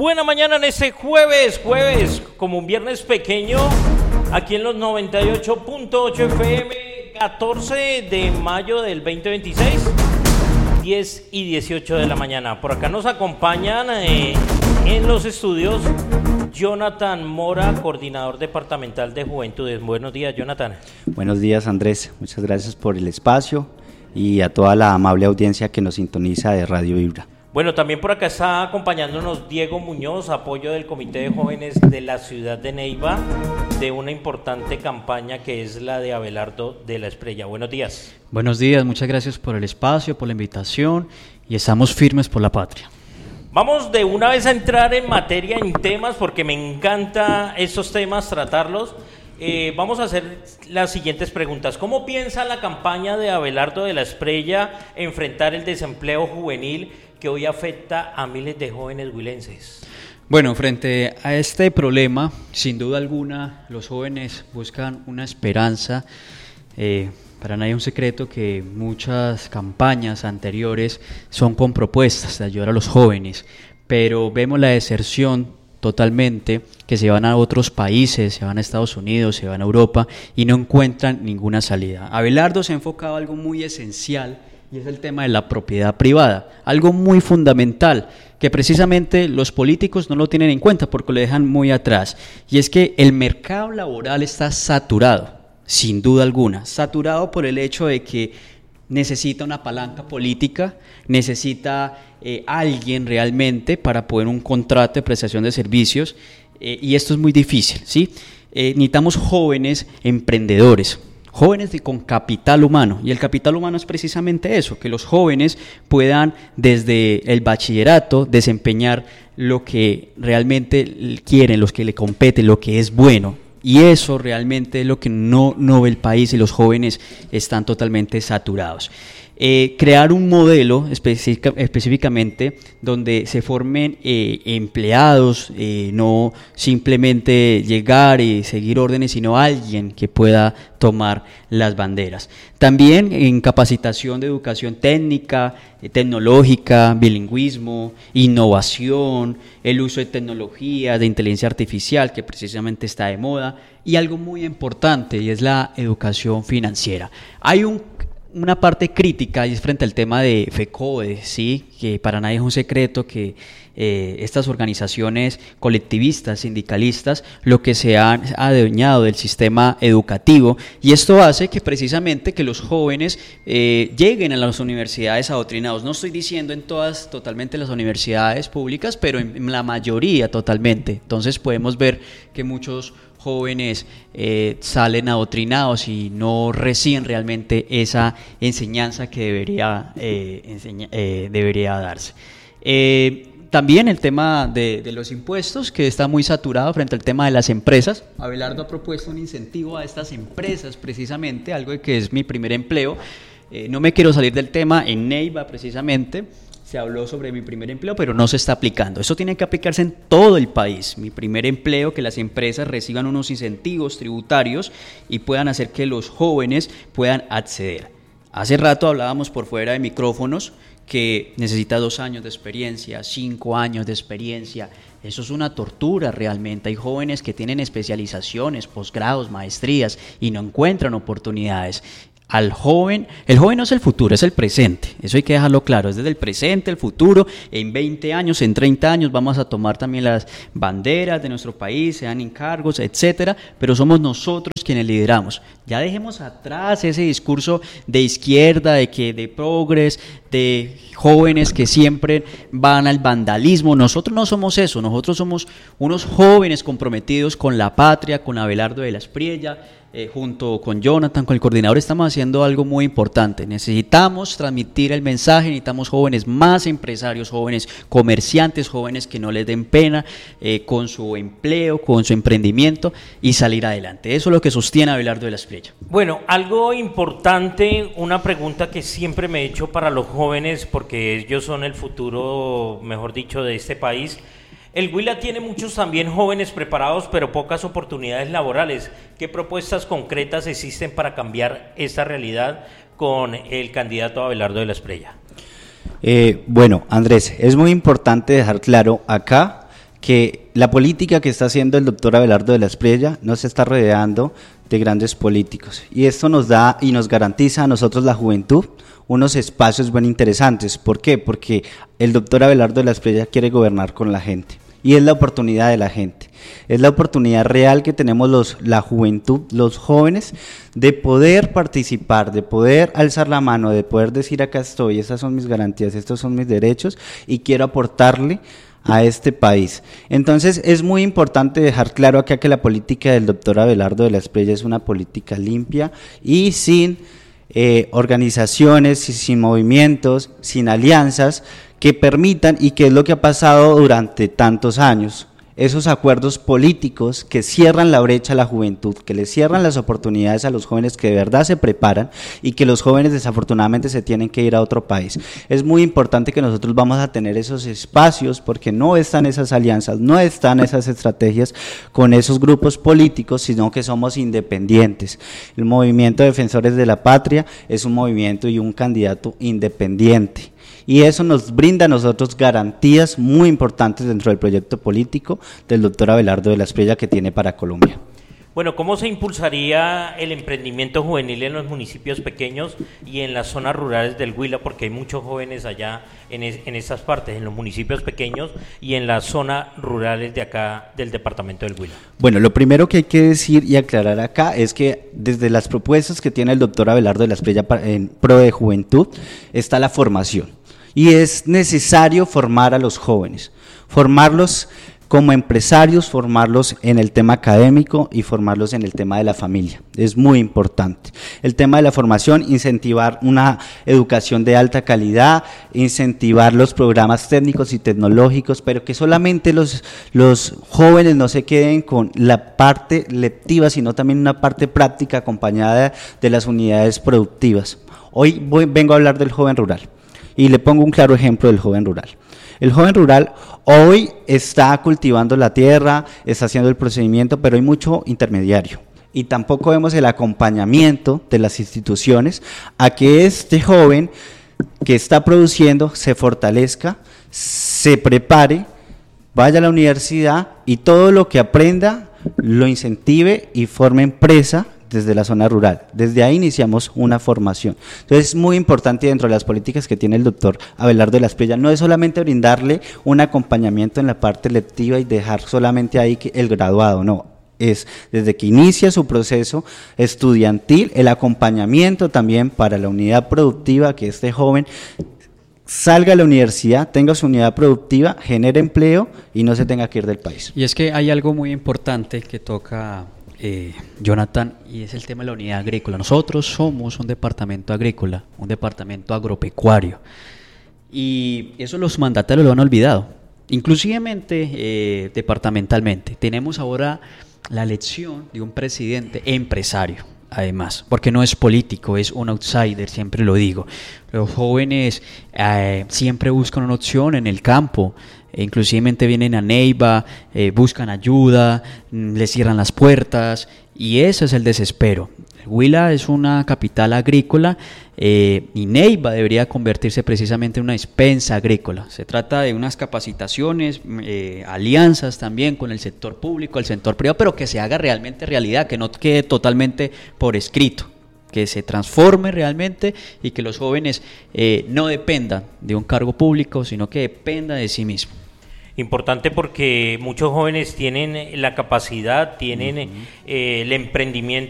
Buena mañana en este jueves, como un viernes pequeño, aquí en los 98.8 FM, 14 de mayo del 2026, 10 y 18 de la mañana. Por acá nos acompañan en los estudios Jonathan Mora, coordinador departamental de Juventudes. Buenos días, Jonathan. Buenos días, Andrés. Muchas gracias por el espacio y a toda la amable audiencia que nos sintoniza de Radio Vibra. Bueno, también por acá está acompañándonos Diego Muñoz, apoyo del Comité de Jóvenes de la ciudad de Neiva, de una importante campaña que es la de Abelardo de la Espriella. Buenos días. Buenos días, muchas gracias por el espacio, por la invitación y estamos firmes por la patria. Vamos de una vez a entrar en materia, en temas, porque me encanta estos temas, tratarlos. Vamos a hacer las siguientes preguntas. ¿Cómo piensa la campaña de Abelardo de la Espriella enfrentar el desempleo juvenil que hoy afecta a miles de jóvenes huilenses? Bueno, frente a este problema, sin duda alguna, los jóvenes buscan una esperanza. Para nadie es un secreto que muchas campañas anteriores son con propuestas de ayudar a los jóvenes, pero vemos la deserción totalmente, que se van a otros países, se van a Estados Unidos, se van a Europa y no encuentran ninguna salida. Abelardo se ha enfocado en algo muy esencial y es el tema de la propiedad privada, algo muy fundamental que precisamente los políticos no lo tienen en cuenta porque lo dejan muy atrás, y es que el mercado laboral está saturado. Sin duda alguna, saturado por el hecho de que necesita una palanca política, necesita alguien realmente para poder un contrato de prestación de servicios, y esto es muy difícil, ¿sí? Necesitamos jóvenes emprendedores, jóvenes con capital humano, y el capital humano es precisamente eso, que los jóvenes puedan desde el bachillerato desempeñar lo que realmente quieren, los que le compete, lo que es bueno. Y eso realmente es lo que no ve el país, y los jóvenes están totalmente saturados. Crear un modelo específicamente donde se formen empleados, no simplemente llegar y seguir órdenes, sino alguien que pueda tomar las banderas. También en capacitación de educación técnica, tecnológica, bilingüismo, innovación, el uso de tecnologías, de inteligencia artificial, que precisamente está de moda, y algo muy importante, y es la educación financiera. Hay una parte crítica y es frente al tema de FECODE, ¿sí? Que para nadie es un secreto que estas organizaciones colectivistas, sindicalistas, lo que se han adueñado del sistema educativo, y esto hace que precisamente que los jóvenes lleguen a las universidades adoctrinados. No estoy diciendo en todas totalmente las universidades públicas, pero en la mayoría totalmente. Entonces podemos ver que muchos jóvenes salen adoctrinados y no reciben realmente esa enseñanza que debería darse. También el tema de los impuestos, que está muy saturado frente al tema de las empresas. Abelardo ha propuesto un incentivo a estas empresas, precisamente, algo que es mi primer empleo. No me quiero salir del tema. En Neiva, precisamente, se habló sobre mi primer empleo, pero no se está aplicando. Eso tiene que aplicarse en todo el país. Mi primer empleo, que las empresas reciban unos incentivos tributarios y puedan hacer que los jóvenes puedan acceder. Hace rato hablábamos por fuera de micrófonos que necesita 2 años de experiencia, 5 años de experiencia. Eso es una tortura realmente. Hay jóvenes que tienen especializaciones, posgrados, maestrías y no encuentran oportunidades. El joven no es el futuro, es el presente. Eso hay que dejarlo claro, es desde el presente, el futuro. En 20 años, en 30 años vamos a tomar también las banderas de nuestro país, sean encargos, etcétera, pero somos nosotros quienes lideramos. Ya dejemos atrás ese discurso de izquierda, de progres, de jóvenes que siempre van al vandalismo. Nosotros no somos eso, nosotros somos unos jóvenes comprometidos con la patria, con Abelardo de la Espriella. Junto con Jonathan, con el coordinador, estamos haciendo algo muy importante. Necesitamos transmitir el mensaje, necesitamos jóvenes más empresarios, jóvenes comerciantes, jóvenes que no les den pena con su empleo, con su emprendimiento y salir adelante. Eso es lo que sostiene Abelardo de la Espriella. Bueno, algo importante, una pregunta que siempre me he hecho para los jóvenes, porque ellos son el futuro, mejor dicho, de este país. El Huila tiene muchos también jóvenes preparados, pero pocas oportunidades laborales. ¿Qué propuestas concretas existen para cambiar esta realidad con el candidato Abelardo de la Espriella? Bueno, Andrés, es muy importante dejar claro acá que la política que está haciendo el doctor Abelardo de la Espriella no se está rodeando de grandes políticos, y esto nos da y nos garantiza a nosotros, la juventud, unos espacios bien interesantes. ¿Por qué? Porque el doctor Abelardo de la Espriella quiere gobernar con la gente, y es la oportunidad de la gente, es la oportunidad real que tenemos la juventud, los jóvenes, de poder participar, de poder alzar la mano, de poder decir: acá estoy, estas son mis garantías, estos son mis derechos y quiero aportarle a este país. Entonces es muy importante dejar claro acá que la política del doctor Abelardo de la Espriella es una política limpia y sin organizaciones, y sin movimientos, sin alianzas que permitan, y que es lo que ha pasado durante tantos años, esos acuerdos políticos que cierran la brecha a la juventud, que le cierran las oportunidades a los jóvenes que de verdad se preparan, y que los jóvenes desafortunadamente se tienen que ir a otro país. Es muy importante que nosotros vamos a tener esos espacios, porque no están esas alianzas, no están esas estrategias con esos grupos políticos, sino que somos independientes. El movimiento Defensores de la Patria es un movimiento y un candidato independiente, y eso nos brinda a nosotros garantías muy importantes dentro del proyecto político del doctor Abelardo de la Espriella que tiene para Colombia. Bueno, ¿cómo se impulsaría el emprendimiento juvenil en los municipios pequeños y en las zonas rurales del Huila? Porque hay muchos jóvenes allá en estas partes, en los municipios pequeños y en las zonas rurales de acá del departamento del Huila. Bueno, lo primero que hay que decir y aclarar acá es que desde las propuestas que tiene el doctor Abelardo de la Espriella en pro de juventud está la formación. Y es necesario formar a los jóvenes, formarlos como empresarios, formarlos en el tema académico y formarlos en el tema de la familia. Es muy importante. El tema de la formación, incentivar una educación de alta calidad, incentivar los programas técnicos y tecnológicos, pero que solamente los jóvenes no se queden con la parte lectiva, sino también una parte práctica acompañada de las unidades productivas. Hoy vengo a hablar del joven rural. Y le pongo un claro ejemplo del joven rural. El joven rural hoy está cultivando la tierra, está haciendo el procedimiento, pero hay mucho intermediario. Y tampoco vemos el acompañamiento de las instituciones a que este joven que está produciendo se fortalezca, se prepare, vaya a la universidad y todo lo que aprenda lo incentive y forme empresa desde la zona rural. Desde ahí iniciamos una formación. Entonces es muy importante dentro de las políticas que tiene el doctor Abelardo de la Espriella, no es solamente brindarle un acompañamiento en la parte lectiva y dejar solamente ahí el graduado, no, es desde que inicia su proceso estudiantil, el acompañamiento también para la unidad productiva, que este joven salga a la universidad, tenga su unidad productiva, genere empleo y no se tenga que ir del país. Y es que hay algo muy importante que toca Jonathan, y es el tema de la unidad agrícola. Nosotros somos un departamento agrícola, un departamento agropecuario, y eso los mandatarios lo han olvidado, inclusivemente departamentalmente. Tenemos ahora la elección de un presidente empresario, además, porque no es político, es un outsider, siempre lo digo. Los jóvenes siempre buscan una opción en el campo, inclusivemente vienen a Neiva, buscan ayuda, les cierran las puertas, y ese es el desespero. Huila es una capital agrícola y Neiva debería convertirse precisamente en una despensa agrícola. Se trata de unas capacitaciones, alianzas también con el sector público, el sector privado, pero que se haga realmente realidad, que no quede totalmente por escrito, que se transforme realmente y que los jóvenes no dependan de un cargo público, sino que dependan de sí mismos. Importante porque muchos jóvenes tienen la capacidad, tienen el emprendimiento